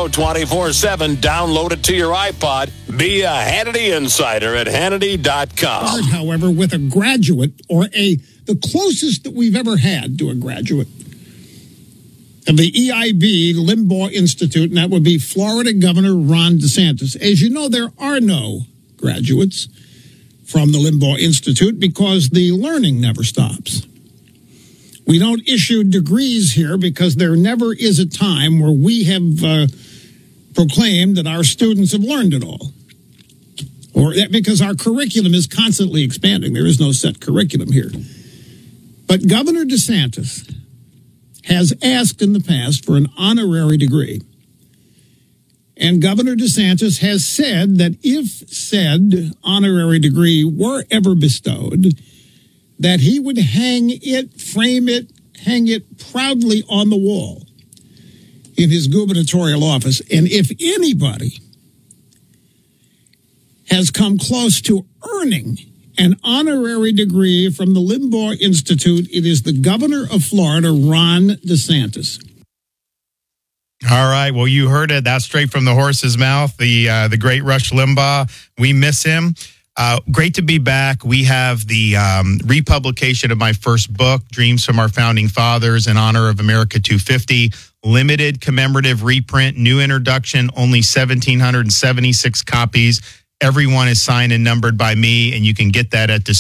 show 24/7. Download it to your iPod. Be a Hannity insider at Hannity.com. However, with a graduate or the closest that we've ever had to a graduate of the EIB Limbaugh Institute, and that would be Florida Governor Ron DeSantis. As you know, there are no graduates from the Limbaugh Institute because the learning never stops. We don't issue degrees here because there never is a time where we have proclaimed that our students have learned it all. Or because our curriculum is constantly expanding. There is no set curriculum here. But Governor DeSantis has asked in the past for an honorary degree. And Governor DeSantis has said that if said honorary degree were ever bestowed, that he would hang it, frame it, hang it proudly on the wall in his gubernatorial office. And if anybody has come close to earning an honorary degree from the Limbaugh Institute, it is the governor of Florida, Ron DeSantis. All right. Well, you heard it. That's straight from the horse's mouth. The great Rush Limbaugh. We miss him. Great to be back. We have the republication of my first book, Dreams from Our Founding Fathers, in honor of America 250. Limited commemorative reprint, new introduction, only 1,776 copies. Everyone is signed and numbered by me, and you can get that at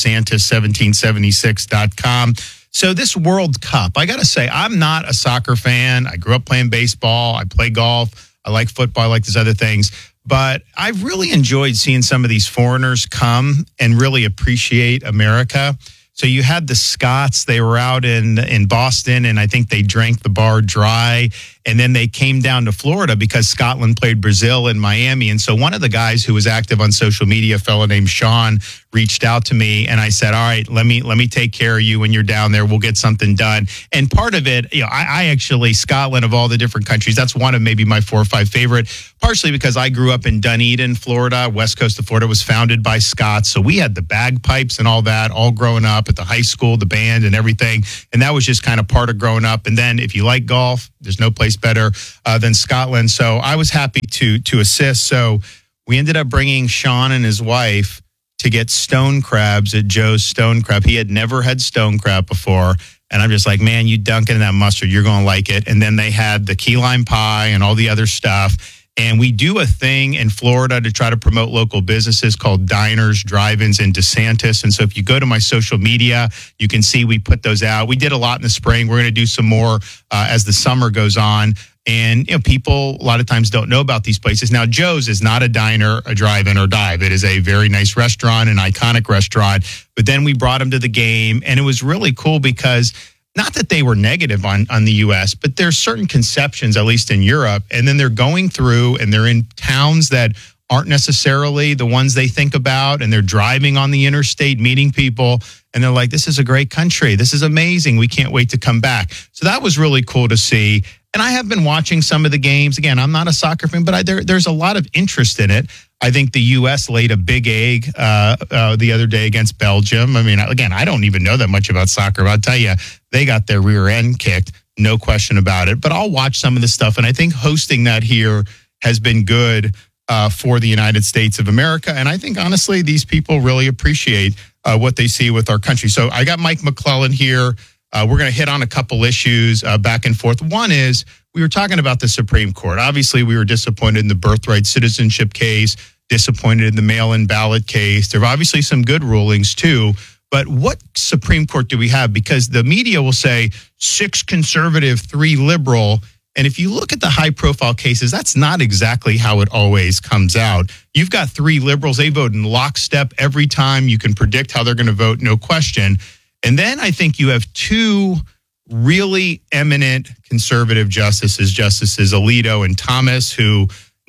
DeSantis1776.com. So this World Cup, I got to say, I'm not a soccer fan. I grew up playing baseball. I play golf. I like football. I like these other things. But I've really enjoyed seeing some of these foreigners come and really appreciate America. So you had the Scots. They were out in Boston, and I think they drank the bar dry. And then they came down to Florida because Scotland played Brazil in Miami. And so one of the guys who was active on social media, a fellow named Sean, reached out to me, and I said, all right, let me take care of you when you're down there. We'll get something done. And part of it, I actually, Scotland, of all the different countries, that's one of maybe my 4 or 5 favorite, partially because I grew up in Dunedin, Florida. West coast of Florida was founded by Scots. So we had the bagpipes and all that all growing up at the high school, the band and everything. And that was just kind of part of growing up. And then if you like golf, there's no place better than Scotland. So I was happy to assist. So we ended up bringing Sean and his wife to get stone crabs at Joe's Stone Crab. He had never had stone crab before. And I'm just like, man, you dunk it in that mustard, you're going to like it. And then they had the key lime pie and all the other stuff. And we do a thing in Florida to try to promote local businesses called diners, drive-ins, and DeSantis. And so if you go to my social media, you can see we put those out. We did a lot in the spring. We're going to do some more as the summer goes on. And people a lot of times don't know about these places. Now, Joe's is not a diner, a drive-in, or dive. It is a very nice restaurant, an iconic restaurant. But then we brought them to the game, and it was really cool because not that they were negative on the U.S., but there's certain conceptions, at least in Europe, and then they're going through and they're in towns that aren't necessarily the ones they think about, and they're driving on the interstate, meeting people, and they're like, this is a great country. This is amazing. We can't wait to come back. So that was really cool to see. And I have been watching some of the games. Again, I'm not a soccer fan, but there's a lot of interest in it. I think the U.S. laid a big egg the other day against Belgium. I mean, again, I don't even know that much about soccer, but I'll tell you, they got their rear end kicked, no question about it. But I'll watch some of this stuff, and I think hosting that here has been good for the United States of America. And I think, honestly, these people really appreciate what they see with our country. So I got Mike McClellan here. We're going to hit on a couple issues back and forth. One is, we were talking about the Supreme Court. Obviously, we were disappointed in the birthright citizenship case, disappointed in the mail-in ballot case. There are obviously some good rulings, too. But what Supreme Court do we have? Because the media will say 6 conservative, 3 liberal. And if you look at the high-profile cases, that's not exactly how it always comes out. You've got 3 liberals. They vote in lockstep every time. You can predict how they're going to vote, no question. And then I think you have 2 really eminent conservative justices Alito and Thomas, who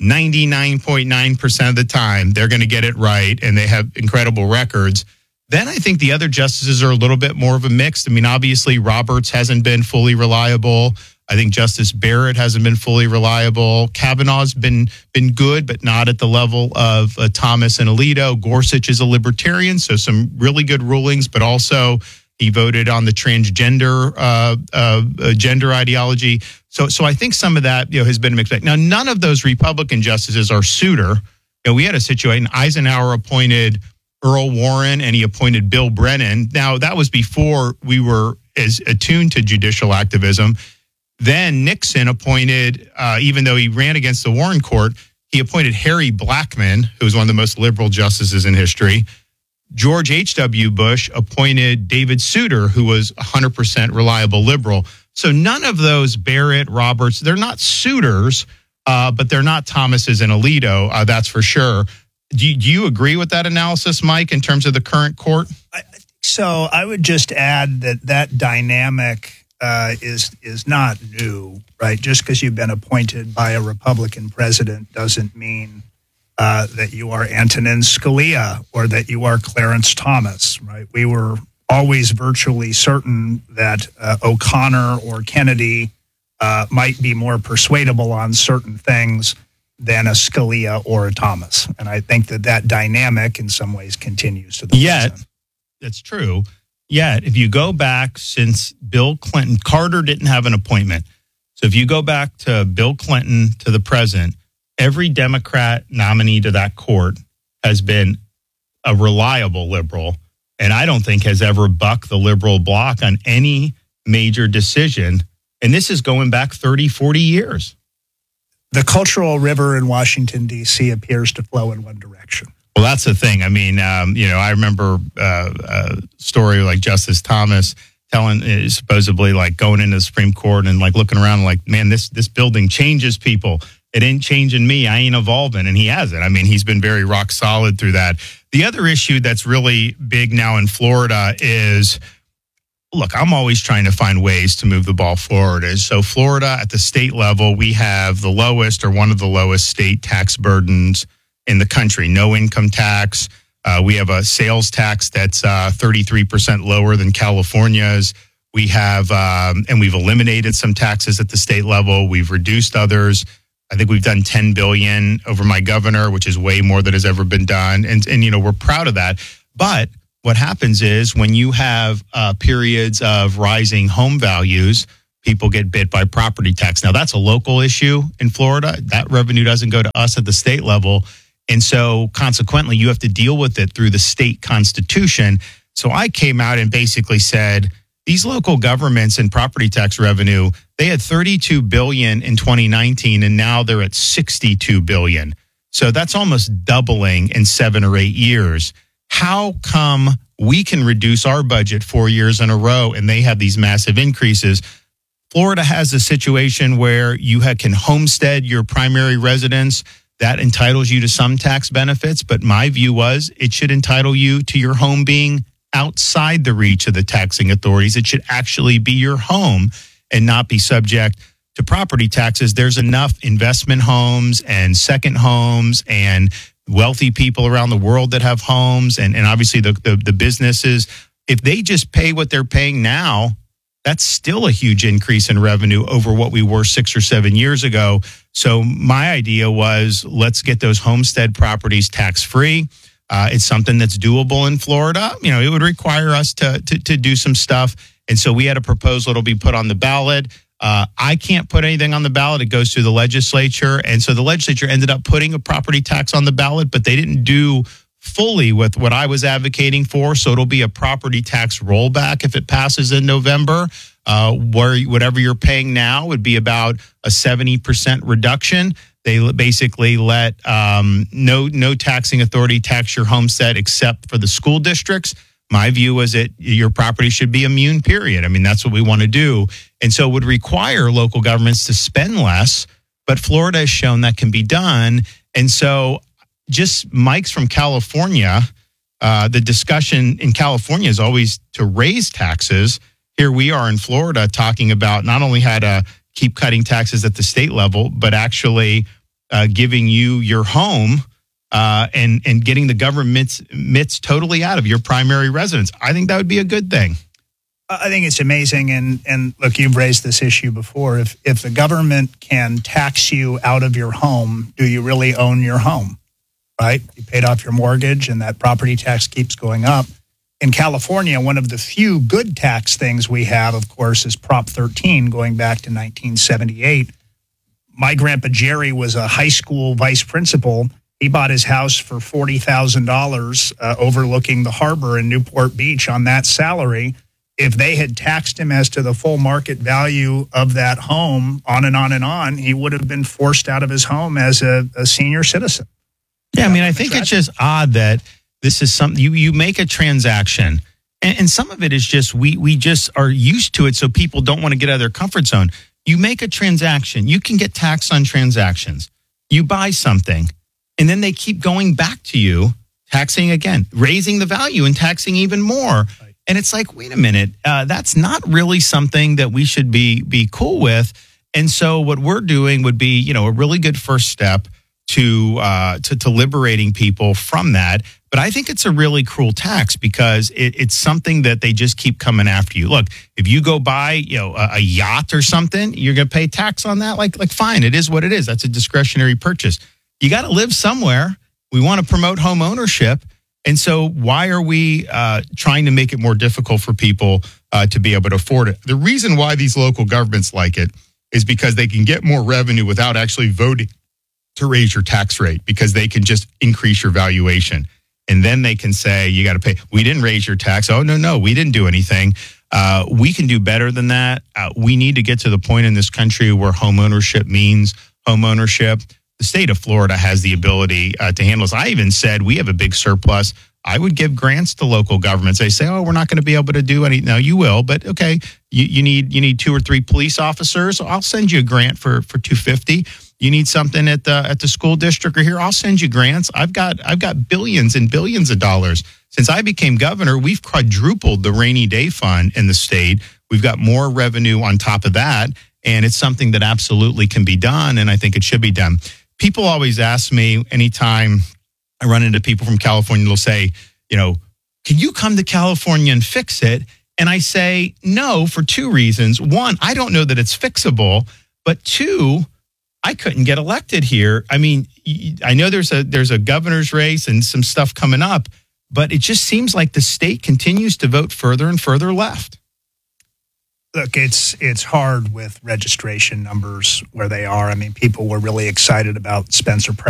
99.9% of the time, they're going to get it right, and they have incredible records. Then I think the other justices are a little bit more of a mix. I mean, obviously, Roberts hasn't been fully reliable. I think Justice Barrett hasn't been fully reliable. Kavanaugh's been good, but not at the level of Thomas and Alito. Gorsuch is a libertarian, so some really good rulings, but also he voted on the transgender gender ideology. So I think some of that, has been a mixed bag. Now, none of those Republican justices are Souter. We had a situation. Eisenhower appointed Earl Warren and he appointed Bill Brennan. Now, that was before we were as attuned to judicial activism. Then Nixon appointed, even though he ran against the Warren Court, he appointed Harry Blackmun, who was one of the most liberal justices in history. George H.W. Bush appointed David Souter, who was 100% reliable liberal. So none of those, Barrett, Roberts, they're not Souters, but they're not Thomases and Alito, that's for sure. Do you agree with that analysis, Mike, in terms of the current court? So I would just add that dynamic is not new, right? Just because you've been appointed by a Republican president doesn't mean that you are Antonin Scalia or that you are Clarence Thomas, right? We were always virtually certain that O'Connor or Kennedy might be more persuadable on certain things than a Scalia or a Thomas. And I think that dynamic in some ways continues to the present. That's true. Yet, if you go back since Bill Clinton, Carter didn't have an appointment. So if you go back to Bill Clinton to the present, every Democrat nominee to that court has been a reliable liberal, and I don't think has ever bucked the liberal bloc on any major decision. And this is going back 30, 40 years. The cultural river in Washington, D.C. appears to flow in one direction. Well, that's the thing. I mean, I remember a story like Justice Thomas telling, supposedly like going into the Supreme Court and like looking around like, man, this building changes people. It ain't changing me. I ain't evolving. And he hasn't. I mean, he's been very rock solid through that. The other issue that's really big now in Florida is, look, I'm always trying to find ways to move the ball forward. And so Florida at the state level, we have the lowest or one of the lowest state tax burdens in the country. No income tax. We have a sales tax that's 33% lower than California's. We have, and we've eliminated some taxes at the state level. We've reduced others. I think we've done $10 billion over my governor, which is way more than has ever been done. And we're proud of that. But what happens is when you have periods of rising home values, people get bit by property tax. Now, that's a local issue in Florida. That revenue doesn't go to us at the state level. And so consequently, you have to deal with it through the state constitution. So I came out and basically said, these local governments and property tax revenue, they had $32 billion in 2019, and now they're at $62 billion. So that's almost doubling in 7 or 8 years. How come we can reduce our budget 4 years in a row and they have these massive increases? Florida has a situation where you can homestead your primary residence. That entitles you to some tax benefits, but my view was it should entitle you to your home being outside the reach of the taxing authorities. It should actually be your home and not be subject to property taxes. There's enough investment homes and second homes and wealthy people around the world that have homes and obviously the businesses. If they just pay what they're paying now, that's still a huge increase in revenue over what we were 6 or 7 years ago. So my idea was, let's get those homestead properties tax-free. It's something that's doable in Florida. It would require us to do some stuff. And so we had a proposal that'll be put on the ballot. I can't put anything on the ballot. It goes through the legislature. And so the legislature ended up putting a property tax on the ballot, but they didn't do fully with what I was advocating for. So it'll be a property tax rollback if it passes in November, where whatever you're paying now would be about a 70% reduction. They basically let no taxing authority tax your homestead except for the school districts. My view was that your property should be immune, period. I mean, that's what we want to do. And so it would require local governments to spend less, but Florida has shown that can be done. And so just Mike's from California, the discussion in California is always to raise taxes. Here we are in Florida talking about not only how to keep cutting taxes at the state level, but actually giving you your home and getting the government's mitts totally out of your primary residence. I think that would be a good thing. I think it's amazing. And look, you've raised this issue before. If the government can tax you out of your home, do you really own your home? Right? You paid off your mortgage and that property tax keeps going up. in California, one of the few good tax things we have, of course, is Prop 13 going back to 1978. My grandpa Jerry was a high school vice principal. He bought his house for $40,000 overlooking the harbor in Newport Beach on that salary. If they had taxed him as to the full market value of that home, on and on and on, he would have been forced out of his home as a senior citizen. Yeah, I mean, I think it's just odd that this is something you make a transaction, and some of it is just we just are used to it, so people don't want to get out of their comfort zone. You make a transaction, you can get taxed on transactions. You buy something, and then they keep going back to you, taxing again, raising the value and taxing even more. And it's like, wait a minute, that's not really something that we should be cool with. And so what we're doing would be, a really good first step to liberating people from that. But I think it's a really cruel tax because it's something that they just keep coming after you. Look, if you go buy, a yacht or something, you're going to pay tax on that. Like fine, it is what it is. That's a discretionary purchase. You got to live somewhere. We want to promote home ownership. And so why are we trying to make it more difficult for people to be able to afford it? The reason why these local governments like it is because they can get more revenue without actually voting to raise your tax rate, because they can just increase your valuation. And then they can say, you got to pay. We didn't raise your tax. Oh, no, we didn't do anything. We can do better than that. We need to get to the point in this country where home ownership means home ownership. The state of Florida has the ability to handle this. I even said we have a big surplus. I would give grants to local governments. They say, we're not going to be able to do any. No, you will. But okay, you need 2 or 3 police officers. I'll send you a grant for $250. You need something at the school district or here, I'll send you grants. I've got billions and billions of dollars. Since I became governor, we've quadrupled the rainy day fund in the state. We've got more revenue on top of that. And it's something that absolutely can be done. And I think it should be done. People always ask me anytime I run into people from California, they'll say, can you come to California and fix it? And I say no for 2 reasons. 1, I don't know that it's fixable. But 2, I couldn't get elected here. I mean, I know there's a governor's race and some stuff coming up, but it just seems like the state continues to vote further and further left. Look, it's hard with registration numbers where they are. I mean, people were really excited about Spencer